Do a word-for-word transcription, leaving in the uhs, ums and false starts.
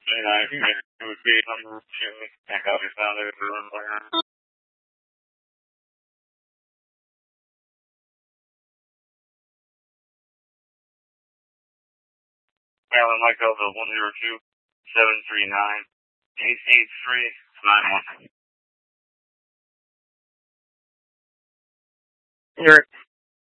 And I it would be number two. I got it found it for one player. Alan Michael, the one zero two seven three nine eight eight three nine one. You're